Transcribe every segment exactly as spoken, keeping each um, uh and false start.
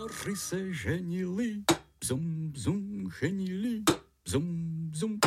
páry se ženili, zum, zum, ženili, zum, zum.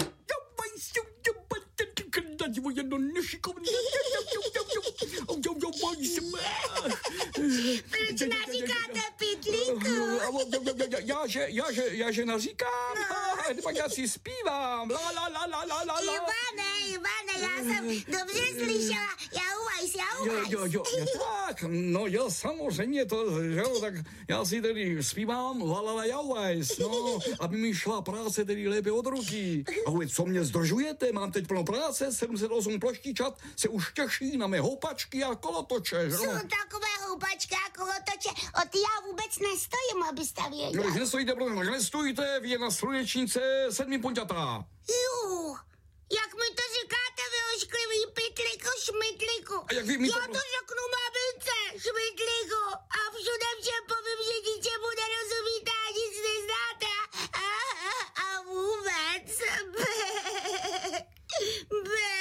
Proč naříkáte pytlíku? Já, že, já, že, já, že naříkám? No. Pak já si zpívám. La, la, la, la, la, la. Ivane, Ivane, já jsem dobře slyšela. Jauvajs, jauvajs. Jo, jo, jo, tak, no jo, samozřejmě to, jo, tak já si tedy zpívám la, la, la, jauvajs, no, aby mi šla práce tedy lépe od ruky. A vůbec, co mě zdržujete? Mám teď plno práce, sedm set osm ploštičat se už těší na mé houpačky a kolotoče, že? Jsou takové houpačky a kolotoče, o ty já vůbec nestojím, abyste věděli. No, když nestojíte, protože nestůjte, vy je na slunečnice sedmi ponťatá. Jú, jak mi to říkáte, vy ošklivý pytlíku, šmytlíku. A jak vy mi to... Já to řeknu mamince, šmytlíku, a všude všem povím, že ničemu nerozumíte a nic neznáte a, a, a vůbec. Bé, bé.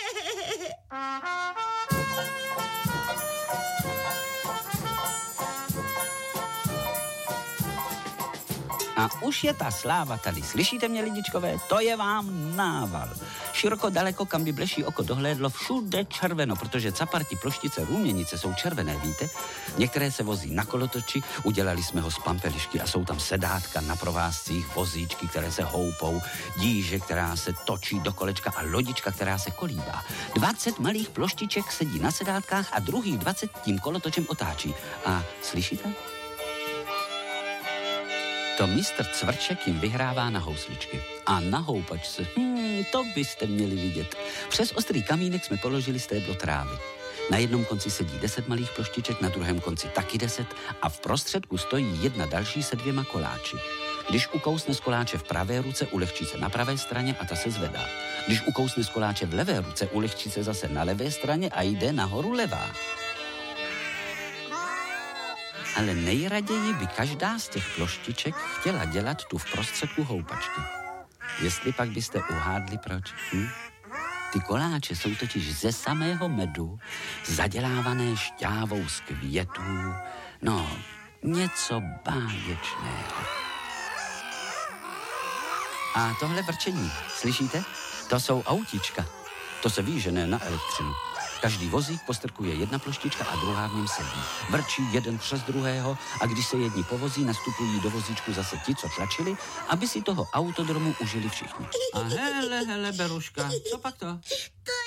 A už je ta sláva tady. Slyšíte mě, lidičkové? To je vám nával. Široko daleko, kam by bleší oko dohlédlo, všude červeno, protože caparti, ploštice, růměnice jsou červené, víte? Některé se vozí na kolotoči, udělali jsme ho z pampelišky a jsou tam sedátka na provázcích, vozíčky, které se houpou, díže, která se točí do kolečka a lodička, která se kolíbá. dvacet malých ploštiček sedí na sedátkách a druhých dvacet tím kolotočem otáčí. A slyšíte? To mistr Cvrček jim vyhrává na housličky. A na houpačce, hmm, to byste měli vidět. Přes ostrý kamínek jsme položili stéblo trávy. Na jednom konci sedí deset malých ploštiček, na druhém konci taky deset a v prostředku stojí jedna další se dvěma koláči. Když ukousne z koláče v pravé ruce, ulehčí se na pravé straně a ta se zvedá. Když ukousne z koláče v levé ruce, ulehčí se zase na levé straně a jde nahoru levá. Ale nejraději by každá z těch ploštiček chtěla dělat tu v prostředku houpačky. Jestli pak byste uhádli, proč? Hm? Ty koláče jsou totiž ze samého medu, zadělávané šťávou z květů. No, něco báječného. A tohle vrčení, slyšíte? To jsou autíčka. To se ví, že ne na elektřinu. Každý vozík postrkuje jedna ploštička a druhá v něm sedí. Vrčí jeden přes druhého a když se jedni povozí, nastupují do vozíčku zase ti, co tlačili, aby si toho autodromu užili všichni. A hele, hele, Beruška, co pak to? To